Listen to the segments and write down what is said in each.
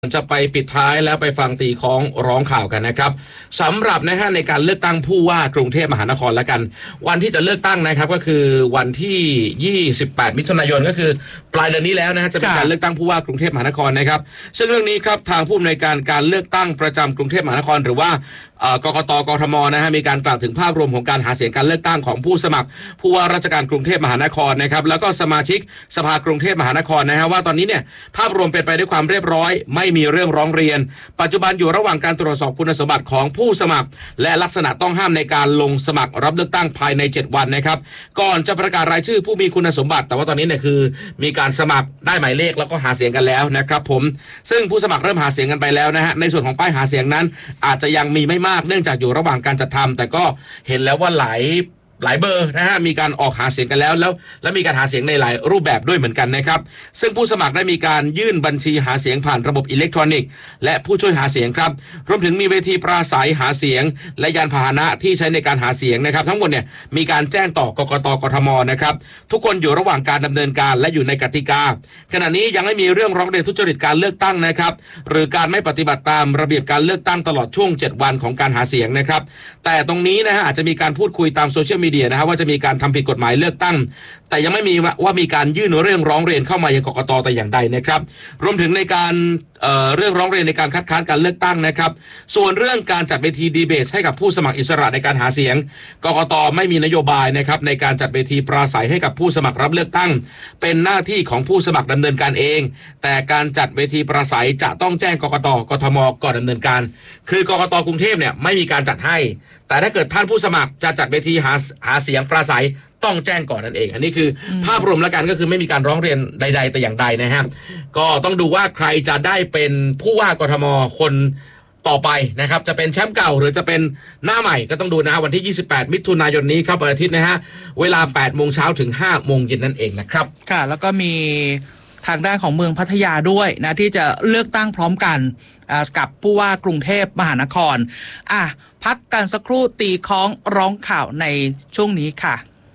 จะไปปิดท้ายแล้วไปฟังตีของร้องข่าวกันนะครับสำหรับนะฮะในการเลือกตั้งผู้ว่ากรุงเทพมหานครแล้วกันวันที่จะเลือกตั้งนะครับก็คือวันที่28มิถุนายนก็คือปลายเดือนนี้แล้วนะฮะจะเป็นการเลือกตั้งผู้ว่ากรุงเทพมหานครนะครับซึ่งเรื่องนี้ครับทางผู้อำนวยการการเลือกตั้งประจำกรุงเทพมหานครหรือว่ากกต.กทม.นะฮะมีการกล่าวถึงภาพรวมของการหาเสียงการเลือกตั้งของผู้สมัครผู้ว่าราชการกรุงเทพมหานครนะครับแล้วก็สมาชิกสภากรุงเทพมหานครนะฮะว่าตอนนี้เนี่ยภาพรวมเป็นไปด้วยความเรียบร้อยไม่มีเรื่องร้องเรียนปัจจุบันอยู่ระหว่างการตรวจสอบคุณสมบัติของผู้สมัครและลักษณะต้องห้ามในการลงสมัครรับเลือกตั้งภายใน7วันนะครับก่อนจะประกาศรายชื่อผู้มีคุณสมบัติแต่ว่าตอนนี้เนี่ยคือมีการสมัครได้หมายเลขแล้วก็หาเสียงกันแล้วนะครับผมซึ่งผู้สมัครเริ่มหาเสียงกันไปแล้วนะฮะในส่วนของป้ายหาเสียงนั้นอาจจะยังมีไม่มากเนื่องจากอยู่ระหว่างการจัดทำแต่ก็เห็นแล้วว่าหลายเบอร์นะฮะมีการออกหาเสียงกันแล้วมีการหาเสียงในหลายรูปแบบด้วยเหมือนกันนะครับซึ่งผู้สมัครได้มีการยื่นบัญชีหาเสียงผ่านระบบอิเล็กทรอนิกส์และผู้ช่วยหาเสียงครับรวมถึงมีเวทีปราศัยหาเสียงและยานพาหนะที่ใช้ในการหาเสียงนะครับทั้งหมดเนี่ยมีการแจ้งต่อกกต.กทม.นะครับทุกคนอยู่ระหว่างการดำเนินการและอยู่ในกติกาขณะนี้ยังไม่มีเรื่องร้องเรียนทุจริตการเลือกตั้งนะครับหรือการไม่ปฏิบัติตามระเบียบการเลือกตั้งตลอดช่วง7วันของการหาเสียงนะครับแต่ตรงนี้นะฮะอาจจะมีการพูดคุยตามโซเชียลมีเดียนะฮะว่าจะมีการทำผิดกฎหมายเลือกตั้งแต่ยังไม่มีว่ามีการยื่นเรื่องร้องเรียนเข้ามายังกกต.แต่อย่างใดนะครับรวมถึงในการเรื่องร้องเรียนในการคัดค้านการเลือกตั้งนะครับส่วนเรื่องการจัดเวทีดีเบตให้กับผู้สมัครอิสระในการหาเสียงกกต.ไม่มีนโยบายนะครับในการจัดเวทีปราศัยให้กับผู้สมัครรับเลือกตั้งเป็นหน้าที่ของผู้สมัครดำเนินการเองแต่การจัดเวทีปราศัยจะต้องแจ้งกกต.กทม.ก่อนดำเนินการคือกกต.กรุงเทพเนี่ยไม่มีการจัดให้แต่ถ้าเกิดท่านผู้สมัครจะจัดเวทีหาเสียงปราศัยต้องแจ้งก่อนนั่นเองอันนี้คือภาพรวมแล้วกันก็คือไม่มีการร้องเรียนใดๆแต่อย่างใดนะฮะก็ต้องดูว่าใครจะได้เป็นผู้ว่ากทม.คนต่อไปนะครับจะเป็นแชมป์เก่าหรือจะเป็นหน้าใหม่ก็ต้องดูนะฮะวันที่28มิถุนายนนี้ครับวันอาทิตย์นะฮะเวลา 8 โมงเช้าถึง 5 โมงเย็นนั่นเองนะครับค่ะแล้วก็มีทางด้านของเมืองพัทยาด้วยนะที่จะเลือกตั้งพร้อมกันกับผู้ว่ากรุงเทพมหานครพักกันสักครู่ตีค้องร้องข่าวในช่วงนี้ค่ะ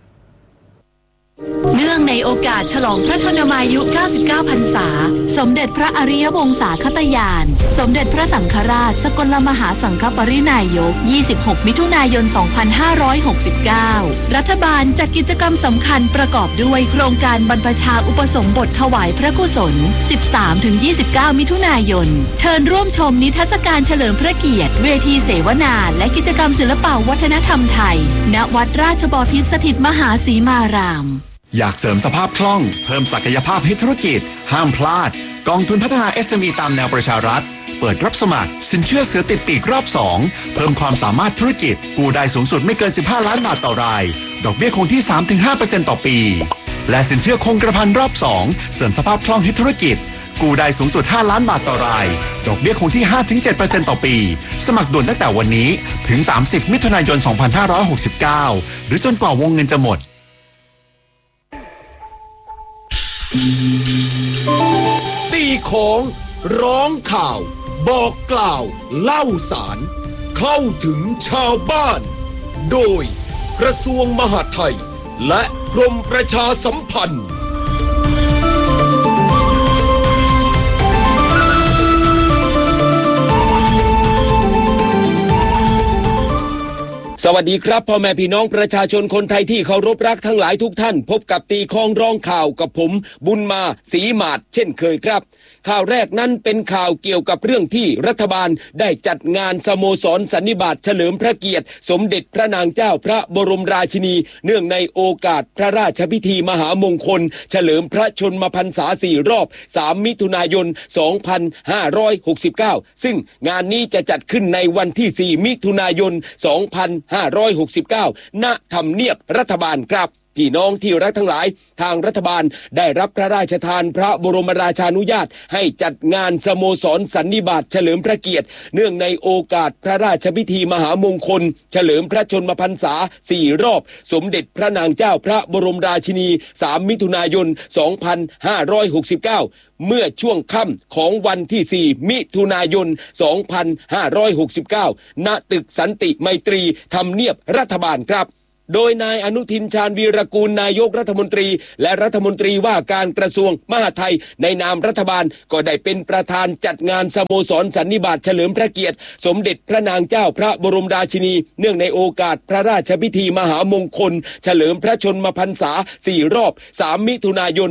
เนื่องในโอกาสฉลองพระชนมายุ 99 พรรษาสมเด็จพระอริยวงศาคตญาณสมเด็จพระสังฆราชสกลมหาสังฆปรินายก 26 มิถุนายน 2569 รัฐบาลจัดกิจกรรมสำคัญประกอบด้วยโครงการบรรพชาอุปสมบทถวายพระกุศล 13-29 มิถุนายนเชิญร่วมชมนิทรรศการเฉลิมพระเกียรติเวทีเสวนาและกิจกรรมศิลปวัฒนธรรมไทยณวัดราชบพิตรสถิตมหาสีมารามอยากเสริมสภาพคล่องเพิ่มศักยภาพให้ธุรกิจห้ามพลาดกองทุนพัฒนา SME ตามแนวประชารัฐเปิดรับสมัครสินเชื่อเสือติดปีกรอบ2เพิ่มความสามารถธุรกิจกู้ได้สูงสุดไม่เกิน15ล้านบาทต่อรายดอกเบี้ยคงที่ 3-5% ต่อปีและสินเชื่อคงกระพันรอบ2เสริมสภาพคล่องให้ธุรกิจกู้ได้สูงสุด5ล้านบาทต่อรายดอกเบี้ยคงที่ 5-7% ต่อปีสมัครด่วนตั้งแต่วันนี้ถึง30มิถุนายน 2569หรือจนกว่าวงเงินจะหมดตีของร้องข่าวบอกกล่าวเล่าสารเข้าถึงชาวบ้านโดยกระทรวงมหาดไทยและกรมประชาสัมพันธ์สวัสดีครับพ่อแม่พี่น้องประชาชนคนไทยที่เคารพรักทั้งหลายทุกท่านพบกับตีค้องร้องข่าวกับผมบุญมาศรีหมาดเช่นเคยครับข่าวแรกนั้นเป็นข่าวเกี่ยวกับเรื่องที่รัฐบาลได้จัดงานสโมสรสันนิบาตเฉลิมพระเกียรติสมเด็จพระนางเจ้าพระบรมราชินีเนื่องในโอกาสพระราชพิธีมหามงคลเฉลิมพระชนมพรรษา4รอบ3มิถุนายน 2569ซึ่งงานนี้จะจัดขึ้นในวันที่4มิถุนายน 2569 ณ ทำเนียบรัฐบาลครับพี่น้องที่รักทั้งหลายทางรัฐบาลได้รับพระราชทานพระบรมราชานุญาตให้จัดงานสโมสรสันนิบาตเฉลิมพระเกียรติเนื่องในโอกาสพระราชพิธีมหามงคลเฉลิมพระชนมพรรษา4รอบสมเด็จพระนางเจ้าพระบรมราชินี3มิถุนายน 2569เมื่อช่วงค่ำของวันที่4มิถุนายน 2569ณ ตึกสันติไมตรีทำเนียบรัฐบาลครับโดยนายอนุทินชาญวีรกูลนายกรัฐมนตรีและรัฐมนตรีว่าการกระทรวงมหาดไทยในนามรัฐบาลก็ได้เป็นประธานจัดงานสโมสรสันนิบาตเฉลิมพระเกียรติสมเด็จพระนางเจ้าพระบรมราชินีเนื่องในโอกาสพระราชพิธีมหามงคลเฉลิมพระชนมพรรษา4รอบ3มิถุนายน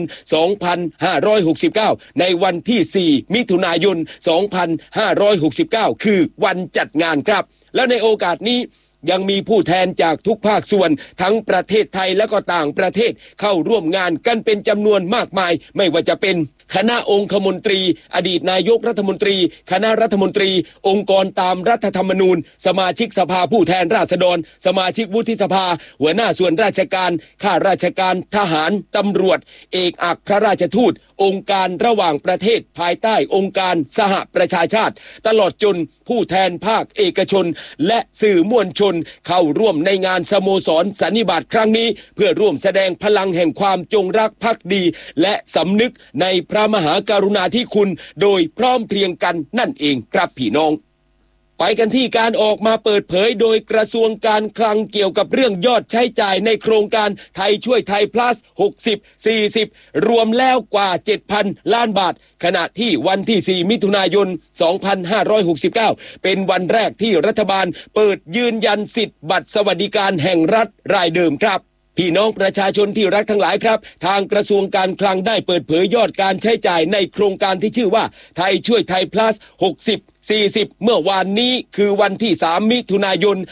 2569ในวันที่4มิถุนายน2569คือวันจัดงานครับและในโอกาสนี้ยังมีผู้แทนจากทุกภาคส่วนทั้งประเทศไทยและก็ต่างประเทศเข้าร่วมงานกันเป็นจำนวนมากมายไม่ว่าจะเป็นคณะองคมนตรีอดีตนายกรัฐมนตรีคณะรัฐมนตรีองค์กรตามรัฐธรรมนูญสมาชิกสภาผู้แทนราษฎรสมาชิกวุฒิสภาหัวหน้าส่วนราชการข้าราชการทหารตำรวจเอกอัครราชทูตองค์การระหว่างประเทศภายใต้องค์การสหประชาชาติตลอดจนผู้แทนภาคเอกชนและสื่อมวลชนเข้าร่วมในงานสโมสรสันนิบาตครั้งนี้เพื่อร่วมแสดงพลังแห่งความจงรักภักดีและสำนึกในพระมหากรุณาธิคุณโดยพร้อมเพรียงกันนั่นเองครับพี่น้องไปกันที่การออกมาเปิดเผยโดยกระทรวงการคลังเกี่ยวกับเรื่องยอดใช้จ่ายในโครงการไทยช่วยไทย plus 60-40 รวมแล้วกว่า 7,000 ล้านบาทขณะที่วันที่4มิถุนายน2569เป็นวันแรกที่รัฐบาลเปิดยืนยันสิทธิ์บัตรสวัสดิการแห่งรัฐรายเดิมครับพี่น้องประชาชนที่รักทั้งหลายครับทางกระทรวงการคลังได้เปิดเผยยอดการใช้จ่ายในโครงการที่ชื่อว่าไทยช่วยไทย plus 60-40 เมื่อวานนี้คือวันที่3มิถุนายน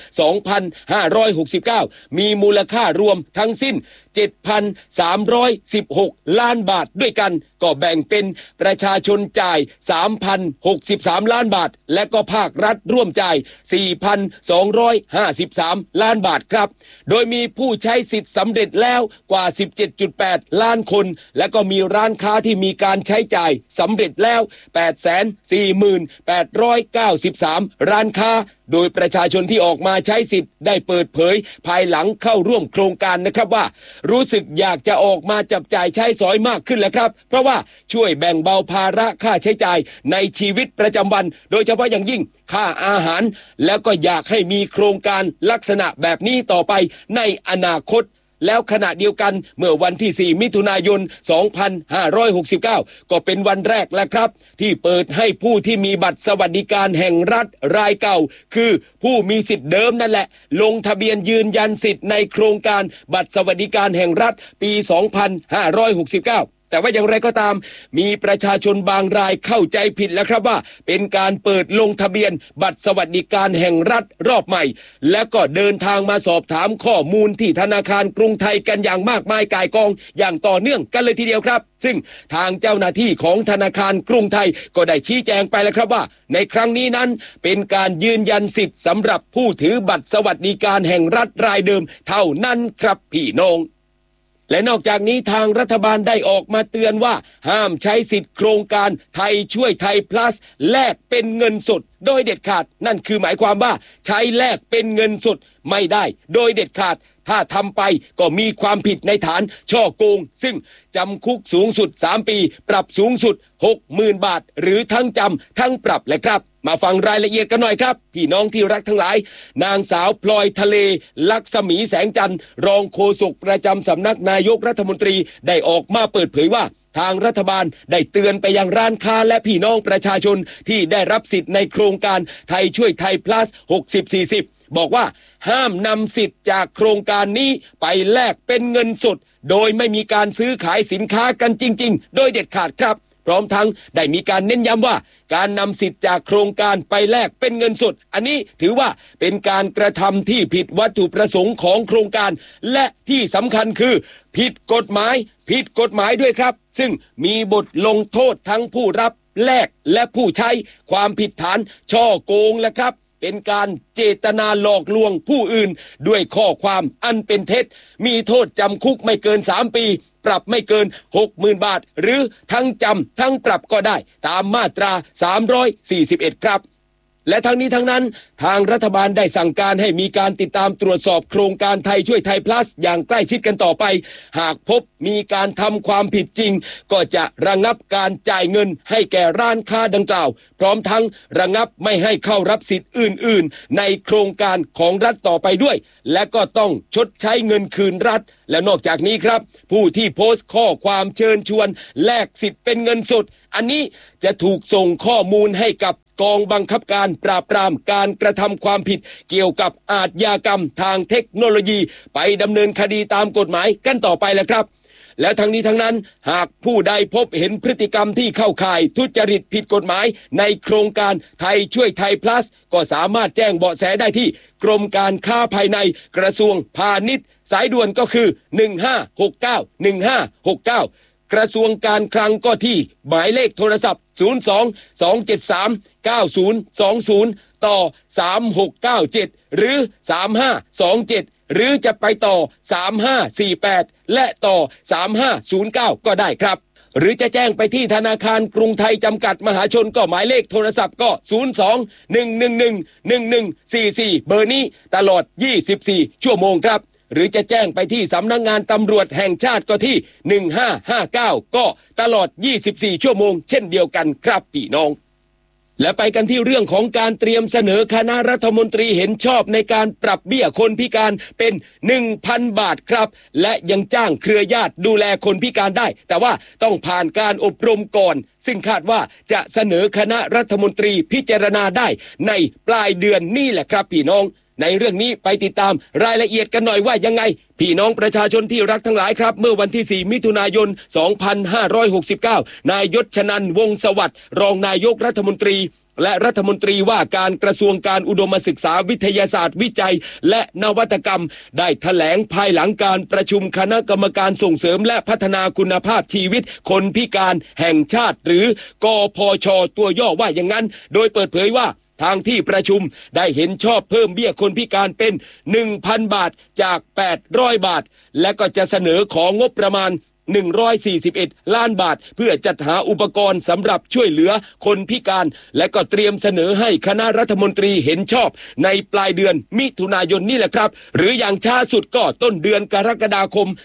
2569มีมูลค่ารวมทั้งสิ้น 7,316 ล้านบาทด้วยกันก็แบ่งเป็นประชาชนจ่าย 3,063 ล้านบาทและก็ภาครัฐร่วมจ่าย 4,253 ล้านบาทครับโดยมีผู้ใช้สิทธิ์สำเร็จแล้วกว่า 17.8 ล้านคนและก็มีร้านค้าที่มีการใช้จ่ายสำเร็จแล้ว 848,93 ร้านค้าโดยประชาชนที่ออกมาใช้สิทธิ์ได้เปิดเผยภายหลังเข้าร่วมโครงการนะครับว่ารู้สึกอยากจะออกมาจับจ่ายใช้สอยมากขึ้นแล้วครับเพราะว่าช่วยแบ่งเบาภาระค่าใช้จ่ายในชีวิตประจำวันโดยเฉพาะอย่างยิ่งค่าอาหารแล้วก็อยากให้มีโครงการลักษณะแบบนี้ต่อไปในอนาคตแล้วขณะเดียวกันเมื่อวันที่4มิถุนายน2569ก็เป็นวันแรกแล้วครับที่เปิดให้ผู้ที่มีบัตรสวัสดิการแห่งรัฐรายเก่าคือผู้มีสิทธิ์เดิมนั่นแหละลงทะเบียนยืนยันสิทธิ์ในโครงการบัตรสวัสดิการแห่งรัฐปี2569แต่ว่าอย่างไรก็ตามมีประชาชนบางรายเข้าใจผิดแล้วครับว่าเป็นการเปิดลงทะเบียนบัตรสวัสดิการแห่งรัฐรอบใหม่และก็เดินทางมาสอบถามข้อมูลที่ธนาคารกรุงไทยกันอย่างมากมายก่ายกองอย่างต่อเนื่องกันเลยทีเดียวครับซึ่งทางเจ้าหน้าที่ของธนาคารกรุงไทยก็ได้ชี้แจงไปแล้วครับว่าในครั้งนี้นั้นเป็นการยืนยันสิทธิ์สำหรับผู้ถือบัตรสวัสดิการแห่งรัฐรายเดิมเท่านั้นครับพี่น้องและนอกจากนี้ทางรัฐบาลได้ออกมาเตือนว่าห้ามใช้สิทธิ์โครงการไทยช่วยไทย plus แลกเป็นเงินสดโดยเด็ดขาดนั่นคือหมายความว่าใช้แลกเป็นเงินสดไม่ได้โดยเด็ดขาดถ้าทำไปก็มีความผิดในฐานฉ้อโกงซึ่งจำคุกสูงสุด3ปีปรับสูงสุด 60,000 บาทหรือทั้งจำทั้งปรับเลยครับมาฟังรายละเอียดกันหน่อยครับพี่น้องที่รักทั้งหลายนางสาวพลอยทะเลลักษมีแสงจันทร์รองโฆษกประจำสำนักนายกรัฐมนตรีได้ออกมาเปิดเผยว่าทางรัฐบาลได้เตือนไปยังร้านค้าและพี่น้องประชาชนที่ได้รับสิทธิ์ในโครงการไทยช่วยไทย plus 60-40 บอกว่าห้ามนำสิทธิ์จากโครงการนี้ไปแลกเป็นเงินสดโดยไม่มีการซื้อขายสินค้ากันจริงๆโดยเด็ดขาดครับพร้อมทั้งได้มีการเน้นย้ำว่าการนำสิทธิ์จากโครงการไปแลกเป็นเงินสดอันนี้ถือว่าเป็นการกระทำที่ผิดวัตถุประสงค์ของโครงการและที่สำคัญคือผิดกฎหมายด้วยครับซึ่งมีบทลงโทษทั้งผู้รับแลกและผู้ใช้ความผิดฐานฉ้อโกงและครับเป็นการเจตนาหลอกลวงผู้อื่นด้วยข้อความอันเป็นเท็จมีโทษจำคุกไม่เกิน3ปีปรับไม่เกิน 60,000 บาทหรือทั้งจำทั้งปรับก็ได้ตามมาตรา341ครับและทั้งนี้ทั้งนั้นทางรัฐบาลได้สั่งการให้มีการติดตามตรวจสอบโครงการไทยช่วยไทย plus อย่างใกล้ชิดกันต่อไปหากพบมีการทำความผิดจริงก็จะระงับการจ่ายเงินให้แก่ร้านค้าดังกล่าวพร้อมทั้งระงับไม่ให้เข้ารับสิทธิ์อื่นๆในโครงการของรัฐต่อไปด้วยและก็ต้องชดใช้เงินคืนรัฐและนอกจากนี้ครับผู้ที่โพสต์ข้อความเชิญชวนแลกสิทธิ์เป็นเงินสดอันนี้จะถูกส่งข้อมูลให้กับกองบังคับการปราบปรามการกระทำความผิดเกี่ยวกับอาชญากรรมทางเทคโนโลยีไปดำเนินคดีตามกฎหมายกันต่อไปแหละครับและทั้งนี้ทั้งนั้นหากผู้ใดพบเห็นพฤติกรรมที่เข้าข่ายทุจริตผิดกฎหมายในโครงการไทยช่วยไทย plus ก็สามารถแจ้งเบาะแสได้ที่กรมการค้าภายในกระทรวงพาณิชย์สายด่วนก็คือ1569กระทรวงการคลังก็ที่หมายเลขโทรศัพท์02-273-9020ต่อ3697หรือ3527หรือจะไปต่อ3548และต่อ3509ก็ได้ครับหรือจะแจ้งไปที่ธนาคารกรุงไทยจำกัดมหาชนก็หมายเลขโทรศัพท์ก็02-111-1144เบอร์นี้ตลอด24ชั่วโมงครับหรือจะแจ้งไปที่สำนักงานตำรวจแห่งชาติก็ที่1559ก็ตลอด24ชั่วโมงเช่นเดียวกันครับพี่น้องและไปกันที่เรื่องของการเตรียมเสนอคณะรัฐมนตรีเห็นชอบในการปรับเบี้ยคนพิการเป็น 1,000 บาทครับและยังจ้างเครือญาติดูแลคนพิการได้แต่ว่าต้องผ่านการอบรมก่อนซึ่งคาดว่าจะเสนอคณะรัฐมนตรีพิจารณาได้ในปลายเดือนนี้แหละครับพี่น้องในเรื่องนี้ไปติดตามรายละเอียดกันหน่อยว่ายังไงพี่น้องประชาชนที่รักทั้งหลายครับเมื่อวันที่4มิถุนายน2569นายยศชนันท์วงศ์สวัสดิ์รองนายกรัฐมนตรีและรัฐมนตรีว่าการกระทรวงการอุดมศึกษาวิทยาศาสตร์วิจัยและนวัตกรรมได้แถลงภายหลังการประชุมคณะกรรมการส่งเสริมและพัฒนาคุณภาพชีวิตคนพิการแห่งชาติหรือกพช.ตัวย่อว่าอย่างนั้นโดยเปิดเผยว่าทางที่ประชุมได้เห็นชอบเพิ่มเบี้ยคนพิการเป็น 1,000 บาทจาก800 บาทและก็จะเสนอของงบประมาณ141ล้านบาทเพื่อจัดหาอุปกรณ์สำหรับช่วยเหลือคนพิการและก็เตรียมเสนอให้คณะรัฐมนตรีเห็นชอบในปลายเดือนมิถุนายนนี่แหละครับหรืออย่างช้าสุดก็ต้นเดือนกรกฎาคม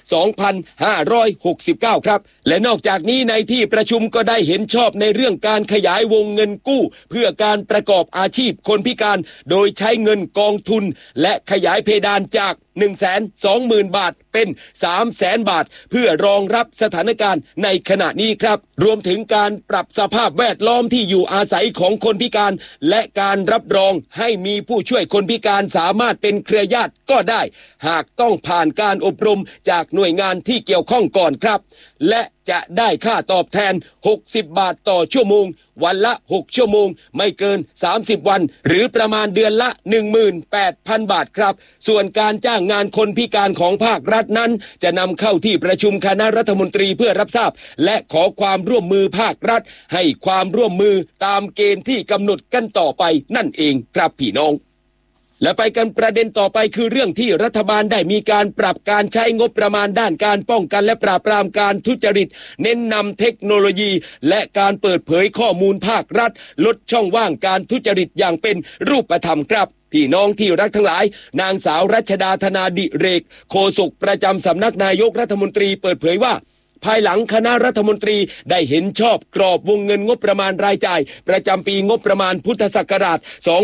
2569ครับและนอกจากนี้ในที่ประชุมก็ได้เห็นชอบในเรื่องการขยายวงเงินกู้เพื่อการประกอบอาชีพคนพิการโดยใช้เงินกองทุนและขยายเพดานจาก120,000 บาทเป็น 300,000 บาทเพื่อรองรับสถานการณ์ในขณะนี้ครับรวมถึงการปรับสภาพแวดล้อมที่อยู่อาศัยของคนพิการและการรับรองให้มีผู้ช่วยคนพิการสามารถเป็นเครือญาติก็ได้หากต้องผ่านการอบรมจากหน่วยงานที่เกี่ยวข้องก่อนครับและจะได้ค่าตอบแทน60 บาทต่อชั่วโมงวันละ6ชั่วโมงไม่เกิน30วันหรือประมาณเดือนละ 18,000 บาทครับส่วนการจ้างงานคนพิการของภาครัฐนั้นจะนำเข้าที่ประชุมคณะรัฐมนตรีเพื่อรับทราบและขอความร่วมมือภาครัฐให้ความร่วมมือตามเกณฑ์ที่กำหนดกันต่อไปนั่นเองครับพี่น้องและไปกันประเด็นต่อไปคือเรื่องที่รัฐบาลได้มีการปรับการใช้งบประมาณด้านการป้องกันและปราบปรามการทุจริตเน้นนำเทคโนโลยีและการเปิดเผยข้อมูลภาครัฐลดช่องว่างการทุจริตอย่างเป็นรูปธรรมครับพี่น้องที่รักทั้งหลายนางสาวรัชดาธนาดิเรกโฆษกประจำสำนักนายกรัฐมนตรีเปิดเผยว่าภายหลังคณะรัฐมนตรีได้เห็นชอบกรอบวงเงินงบประมาณรายจ่ายประจำปีงบประมาณพุทธศักราช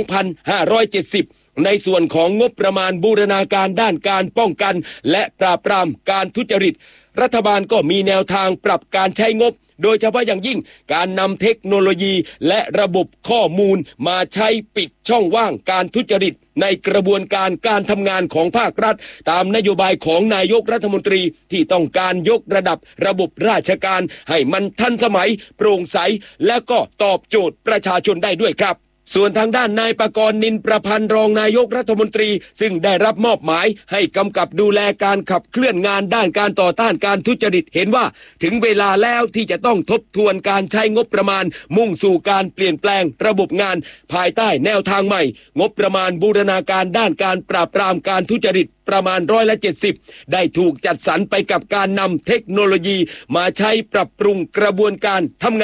2570ในส่วนของงบประมาณบูรณาการด้านการป้องกันและปราบปรามการทุจริตรัฐบาลก็มีแนวทางปรับการใช้งบโดยเฉพาะอย่างยิ่งการนำเทคโนโลยีและระบบข้อมูลมาใช้ปิดช่องว่างการทุจริตในกระบวนการการทำงานของภาครัฐตามนโยบายของนายกรัฐมนตรีที่ต้องการยกระดับระบบราชการให้มันทันสมัยโปร่งใสและก็ตอบโจทย์ประชาชนได้ด้วยครับส่วนทางด้านนายปกรณ์นินประพันธ์รองนายกรัฐมนตรีซึ่งได้รับมอบหมายให้กำกับดูแลการขับเคลื่อนงานด้านการต่อต้านการทุจริตเห็นว่าถึงเวลาแล้วที่จะต้องทบทวนการใช้งบประมาณมุ่งสู่การเปลี่ยนแปลงระบบงานภายใต้แนวทางใหม่งบประมาณบูรณาการด้านการปราบปรามการทุจริตประมาณ70%ได้ถูกจัดสรรไปกับการนำเทคโนโลยีมาใช้ปรับปรุงกระบวนการทำงาน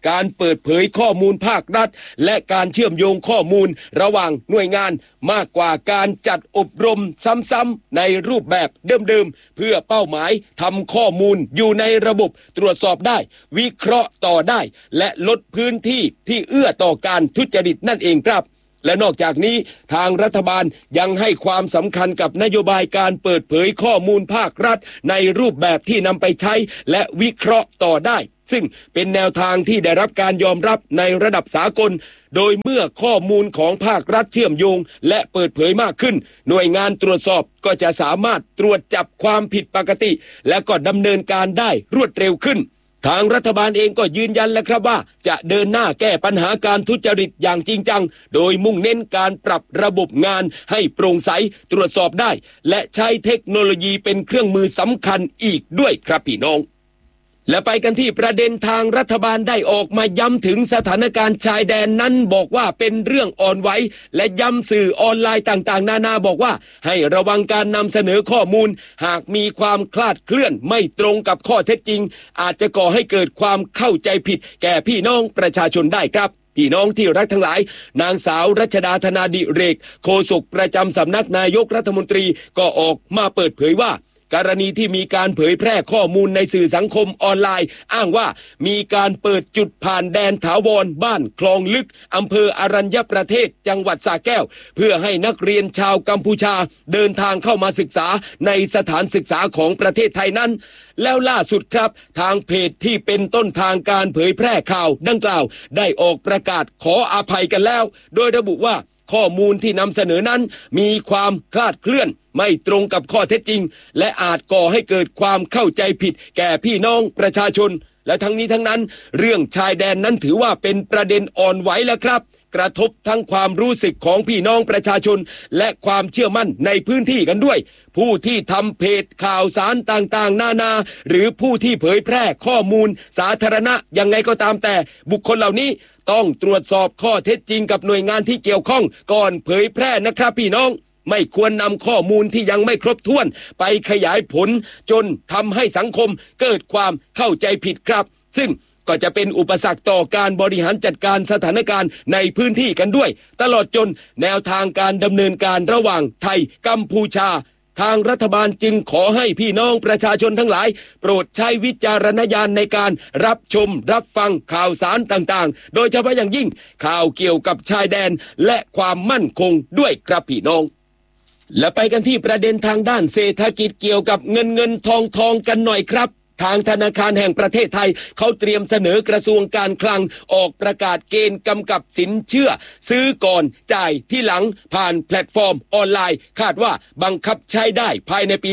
การเปิดเผยข้อมูลภาครัฐและการเชื่อมโยงข้อมูลระหว่างหน่วยงานมากกว่าการจัดอบรมซ้ำๆในรูปแบบเดิมๆเพื่อเป้าหมายทำข้อมูลอยู่ในระบบตรวจสอบได้วิเคราะห์ต่อได้และลดพื้นที่ที่เอื้อต่อการทุจริตนั่นเองครับและนอกจากนี้ทางรัฐบาลยังให้ความสำคัญกับนโยบายการเปิดเผยข้อมูลภาครัฐในรูปแบบที่นำไปใช้และวิเคราะห์ต่อได้ซึ่งเป็นแนวทางที่ได้รับการยอมรับในระดับสากลโดยเมื่อข้อมูลของภาครัฐเชื่อมโยงและเปิดเผยมากขึ้นหน่วยงานตรวจสอบก็จะสามารถตรวจจับความผิดปกติและก็ดำเนินการได้รวดเร็วขึ้นทางรัฐบาลเองก็ยืนยันแล้วครับว่าจะเดินหน้าแก้ปัญหาการทุจริตอย่างจริงจังโดยมุ่งเน้นการปรับระบบงานให้โปร่งใสตรวจสอบได้และใช้เทคโนโลยีเป็นเครื่องมือสำคัญอีกด้วยครับพี่น้องและไปกันที่ประเด็นทางรัฐบาลได้ออกมาย้ำถึงสถานการณ์ชายแดนนั้นบอกว่าเป็นเรื่องอ่อนไหวและย้ำสื่อออนไลน์ต่างๆนานาบอกว่าให้ระวังการนำเสนอข้อมูลหากมีความคลาดเคลื่อนไม่ตรงกับข้อเท็จจริงอาจจะก่อให้เกิดความเข้าใจผิดแก่พี่น้องประชาชนได้ครับพี่น้องที่รักทั้งหลายนางสาวรัชดาธนาดิเรกโฆษกประจำสำนักนายกรัฐมนตรีก็ออกมาเปิดเผยว่ากรณีที่มีการเผยแพร่ข้อมูลในสื่อสังคมออนไลน์อ้างว่ามีการเปิดจุดผ่านแดนถาวรบ้านคลองลึกอำเภออรัญญประเทศจังหวัดสระแก้วเพื่อให้นักเรียนชาวกัมพูชาเดินทางเข้ามาศึกษาในสถานศึกษาของประเทศไทยนั้นแล้วล่าสุดครับทางเพจที่เป็นต้นทางการเผยแพร่ข่าวดังกล่าวได้ออกประกาศขออภัยกันแล้วโดยระบุว่าข้อมูลที่นำเสนอนั้นมีความคลาดเคลื่อนไม่ตรงกับข้อเท็จจริงและอาจก่อให้เกิดความเข้าใจผิดแก่พี่น้องประชาชนและทั้งนี้ทั้งนั้นเรื่องชายแดนนั้นถือว่าเป็นประเด็นอ่อนไหวแล้วครับกระทบทั้งความรู้สึกของพี่น้องประชาชนและความเชื่อมั่นในพื้นที่กันด้วยผู้ที่ทำเพจข่าวสารต่างๆนานาหรือผู้ที่เผยแพร่ข้อมูลสาธารณะยังไงก็ตามแต่บุคคลเหล่านี้ต้องตรวจสอบข้อเท็จจริงกับหน่วยงานที่เกี่ยวข้องก่อนเผยแพร่นะครับพี่น้องไม่ควรนำข้อมูลที่ยังไม่ครบถ้วนไปขยายผลจนทำให้สังคมเกิดความเข้าใจผิดครับซึ่งก็จะเป็นอุปสรรคต่อการบริหารจัดการสถานการณ์ในพื้นที่กันด้วยตลอดจนแนวทางการดำเนินการระหว่างไทยกัมพูชาทางรัฐบาลจึงขอให้พี่น้องประชาชนทั้งหลายโปรดใช้วิจารณญาณในการรับชมรับฟังข่าวสารต่างๆโดยเฉพาะอย่างยิ่งข่าวเกี่ยวกับชายแดนและความมั่นคงด้วยครับพี่น้องและไปกันที่ประเด็นทางด้านเศรษฐกิจเกี่ยวกับเงินทองกันหน่อยครับทางธนาคารแห่งประเทศไทยเขาเตรียมเสนอกระทรวงการคลังออกประกาศเกณฑ์กำกับสินเชื่อซื้อก่อนจ่ายที่หลังผ่านแพลตฟอร์มออนไลน์คาดว่าบังคับใช้ได้ภายในปี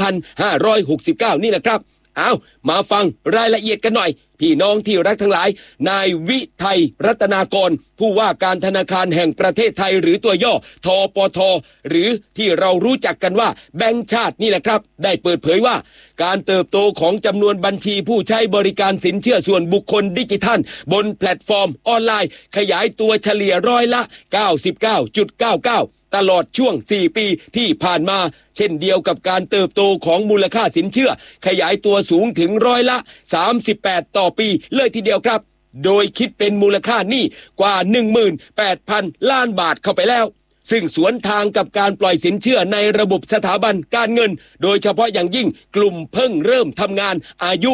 2569 นี่แหละครับเอามาฟังรายละเอียดกันหน่อยพี่น้องที่รักทั้งหลายนายวิไทยรัตนากรผู้ว่าการธนาคารแห่งประเทศไทยหรือตัวย่อทปทหรือที่เรารู้จักกันว่าแบงก์ชาตินี่แหละครับได้เปิดเผยว่าการเติบโตของจำนวนบัญชีผู้ใช้บริการสินเชื่อส่วนบุคคลดิจิทัลบนแพลตฟอร์มออนไลน์ขยายตัวเฉลี่ยร้อยละ 99.99ตลอดช่วง4ปีที่ผ่านมาเช่นเดียวกับการเติบโตของมูลค่าสินเชื่อขยายตัวสูงถึงร้อยละ 38ต่อปีเลยทีเดียวครับโดยคิดเป็นมูลค่าหนี้กว่า 18,000 ล้านบาทเข้าไปแล้วซึ่งสวนทางกับการปล่อยสินเชื่อในระบบสถาบันการเงินโดยเฉพาะอย่างยิ่งกลุ่มเพิ่งเริ่มทำงานอายุ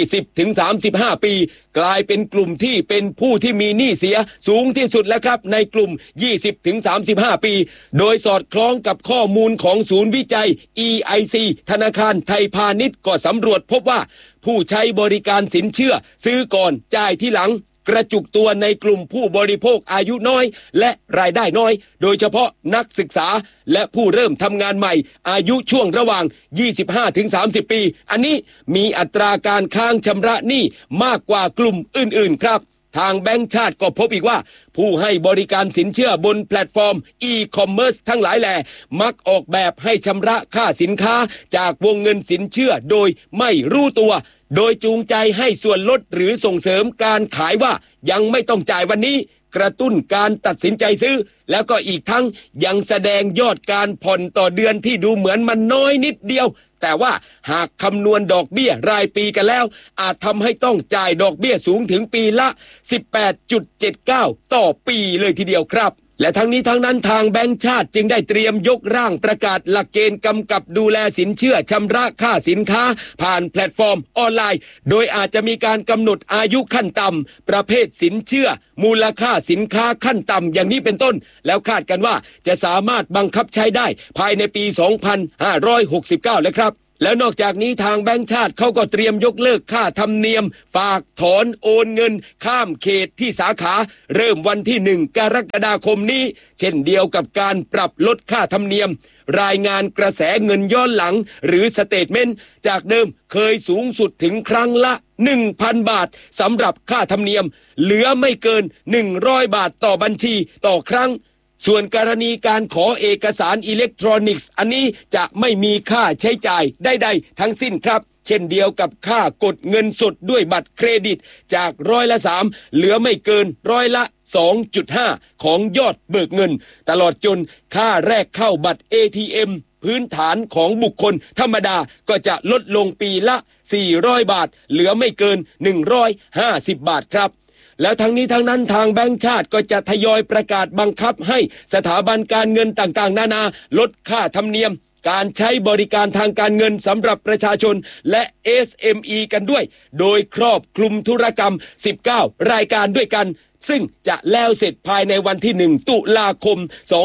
20-35 ปีกลายเป็นกลุ่มที่เป็นผู้ที่มีหนี้เสียสูงที่สุดแล้วครับในกลุ่ม 20-35 ปีโดยสอดคล้องกับข้อมูลของศูนย์วิจัย EIC ธนาคารไทยพาณิชย์ก็สำรวจพบว่าผู้ใช้บริการสินเชื่อซื้อก่อนจ่ายที่หลังกระจุกตัวในกลุ่มผู้บริโภคอายุน้อยและรายได้น้อยโดยเฉพาะนักศึกษาและผู้เริ่มทำงานใหม่อายุช่วงระหว่าง 25-30 ปีอันนี้มีอัตราการค้างชำระหนี้มากกว่ากลุ่มอื่นๆครับทางแบงก์ชาติก็พบอีกว่าผู้ให้บริการสินเชื่อบนแพลตฟอร์ม e-commerce ทั้งหลายแหล่มักออกแบบให้ชำระค่าสินค้าจากวงเงินสินเชื่อโดยไม่รู้ตัวโดยจูงใจให้ส่วนลดหรือส่งเสริมการขายว่ายังไม่ต้องจ่ายวันนี้กระตุ้นการตัดสินใจซื้อแล้วก็อีกทั้งยังแสดงยอดการผ่อนต่อเดือนที่ดูเหมือนมันน้อยนิดเดียวแต่ว่าหากคำนวณดอกเบี้ยรายปีกันแล้วอาจทำให้ต้องจ่ายดอกเบี้ยสูงถึงปีละ 18.79 ต่อปีเลยทีเดียวครับและทั้งนี้ทั้งนั้นทางแบงก์ชาติจึงได้เตรียมยกร่างประกาศหลักเกณฑ์กำกับดูแลสินเชื่อชำระค่าสินค้าผ่านแพลตฟอร์มออนไลน์โดยอาจจะมีการกำหนดอายุขั้นต่ำประเภทสินเชื่อมูลค่าสินค้าขั้นต่ำอย่างนี้เป็นต้นแล้วคาดกันว่าจะสามารถบังคับใช้ได้ภายในปี 2569 แล้วครับแล้วนอกจากนี้ทางแบงก์ชาติเขาก็เตรียมยกเลิกค่าธรรมเนียมฝากถอนโอนเงินข้ามเขตที่สาขาเริ่มวันที่1 กรกฎาคมนี้เช่นเดียวกับการปรับลดค่าธรรมเนียมรายงานกระแสเงินย้อนหลังหรือสเตทเมนต์จากเดิมเคยสูงสุดถึงครั้งละ 1,000 บาทสำหรับค่าธรรมเนียมเหลือไม่เกิน100 บาทต่อบัญชีต่อครั้งส่วนกรณีการขอเอกสารอิเล็กทรอนิกส์อันนี้จะไม่มีค่าใช้จ่ายใดๆทั้งสิ้นครับเช่นเดียวกับค่ากดเงินสดด้วยบัตรเครดิตจาก3%เหลือไม่เกิน2.5% ของยอดเบิกเงินตลอดจนค่าแรกเข้าบัตร ATM พื้นฐานของบุคคลธรรมดาก็จะลดลงปีละ400 บาทเหลือไม่เกิน150 บาทครับแล้วทั้งนี้ทั้งนั้นทางแบงก์ชาติก็จะทยอยประกาศบังคับให้สถาบันการเงินต่างๆนานาลดค่าธรรมเนียมการใช้บริการทางการเงินสำหรับประชาชนและ SME กันด้วยโดยครอบคลุมธุรกรรม19รายการด้วยกันซึ่งจะแล้วเสร็จภายในวันที่1 ตุลาคม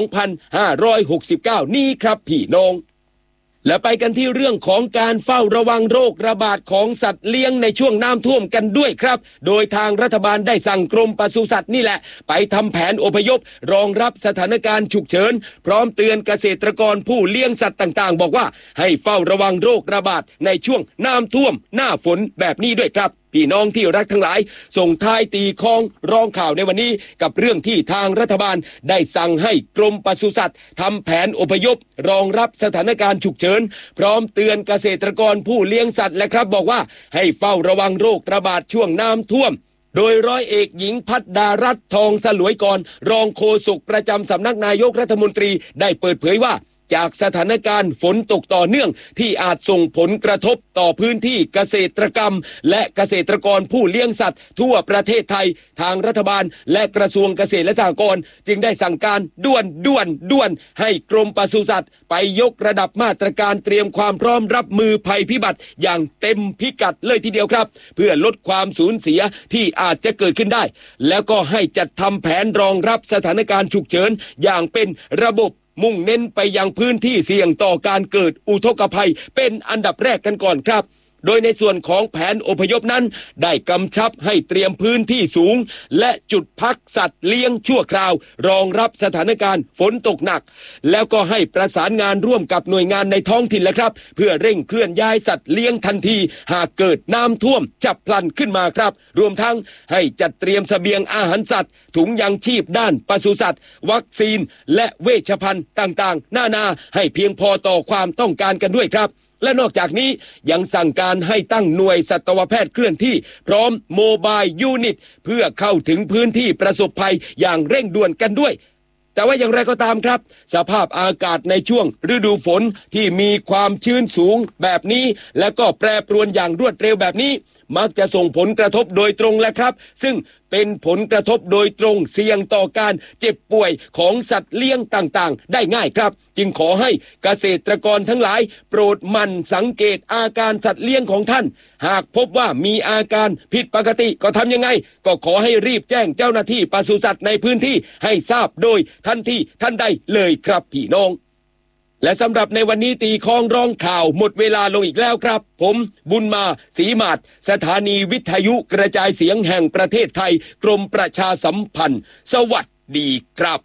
2569 นี้ครับพี่น้องและไปกันที่เรื่องของการเฝ้าระวังโรคระบาดของสัตว์เลี้ยงในช่วงน้ำท่วมกันด้วยครับโดยทางรัฐบาลได้สั่งกรมปศุสัตว์นี่แหละไปทำแผนอพยพรองรับสถานการณ์ฉุกเฉินพร้อมเตือนเกษตรกรผู้เลี้ยงสัตว์ต่างๆบอกว่าให้เฝ้าระวังโรคระบาดในช่วงน้ำท่วมหน้าฝนแบบนี้ด้วยครับพี่น้องที่รักทั้งหลายส่งท้ายตีคล้องร้องข่าวในวันนี้กับเรื่องที่ทางรัฐบาลได้สั่งให้กรมปศุสัตว์ทำแผนอพยพรองรับสถานการณ์ฉุกเฉินพร้อมเตือนเกษตรกรผู้เลี้ยงสัตว์และครับบอกว่าให้เฝ้าระวังโรคระบาดช่วงน้ำท่วมโดยร้อยเอกหญิงพัฒดารัตน์ทองสลวยกรรองโฆษกประจำสำนักนายกรัฐมนตรีได้เปิดเผยว่าจากสถานการณ์ฝนตกต่อเนื่องที่อาจส่งผลกระทบต่อพื้นที่เกษตรกรรมและเกษตรกรผู้เลี้ยงสัตว์ทั่วประเทศไทยทางรัฐบาลและกระทรวงเกษตรและสหกรณ์จึงได้สั่งการด่วนให้กรมปศุสัตว์ไปยกระดับมาตรการเตรียมความพร้อมรับมือภัยพิบัติอย่างเต็มพิกัดเลยทีเดียวครับเพื่อลดความสูญเสียที่อาจจะเกิดขึ้นได้แล้วก็ให้จัดทำแผนรองรับสถานการณ์ฉุกเฉินอย่างเป็นระบบมุ่งเน้นไปยังพื้นที่เสี่ยงต่อการเกิดอุทกภัยเป็นอันดับแรกกันก่อนครับโดยในส่วนของแผนอพยพนั้นได้กำชับให้เตรียมพื้นที่สูงและจุดพักสัตว์เลี้ยงชั่วคราวรองรับสถานการณ์ฝนตกหนักแล้วก็ให้ประสานงานร่วมกับหน่วยงานในท้องถิ่นแล้วครับเพื่อเร่งเคลื่อนย้ายสัตว์เลี้ยงทันทีหากเกิดน้ำท่วมฉับพลันขึ้นมาครับรวมทั้งให้จัดเตรียมเสบียงอาหารสัตว์ถุงยังชีพด้านปศุสัตว์วัคซีนและเวชภัณฑ์ต่างๆนาให้เพียงพอต่อความต้องการกันด้วยครับและนอกจากนี้ยังสั่งการให้ตั้งหน่วยสัตวแพทย์เคลื่อนที่พร้อมโมบายยูนิตเพื่อเข้าถึงพื้นที่ประสบภัยอย่างเร่งด่วนกันด้วยแต่ว่าอย่างไรก็ตามครับสภาพอากาศในช่วงฤดูฝนที่มีความชื้นสูงแบบนี้และก็แปรปรวนอย่างรวดเร็วแบบนี้มักจะส่งผลกระทบโดยตรงแหละครับซึ่งเป็นผลกระทบโดยตรงเสี่ยงต่อการเจ็บป่วยของสัตว์เลี้ยงต่างๆได้ง่ายครับจึงขอให้เกษตรกรทั้งหลายโปรดหมั่นสังเกตอาการสัตว์เลี้ยงของท่านหากพบว่ามีอาการผิดปกติก็ทำยังไงก็ขอให้รีบแจ้งเจ้าหน้าที่ปศุสัตว์ในพื้นที่ให้ทราบโดยทันทีทันใดเลยครับพี่น้องและสำหรับในวันนี้ตีคล้องร้องข่าวหมดเวลาลงอีกแล้วครับผมบุญมาศรีมาศสถานีวิทยุกระจายเสียงแห่งประเทศไทยกรมประชาสัมพันธ์สวัสดีครับ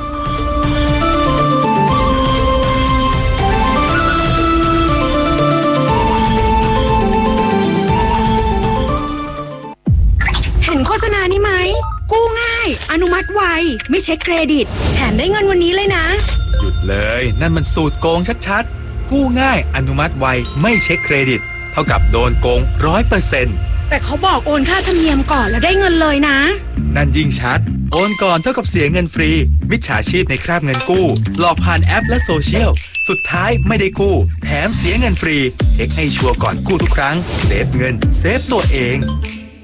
เห็นโฆษณานี้ไหมกู้ง่ายอนุมัติไวไม่เช็คเครดิตแถมได้เงินวันนี้เลยนะหยุดเลยนั่นมันสูตรโกงชัดๆกู้ง่ายอนุมัติไวไม่เช็คเครดิตเท่ากับโดนโกง 100% แต่เขาบอกโอนค่าธรรมเนียมก่อนแล้วได้เงินเลยนะนั่นยิ่งชัดโอนก่อนเท่ากับเสียเงินฟรีมิจฉาชีพในคราบเงินกู้หลอกผ่านแอปและโซเชียลสุดท้ายไม่ได้กู้แถมเสียเงินฟรีเช็คให้ชัวร์ก่อนกู้ทุกครั้งเซฟเงินเซฟตัวเอง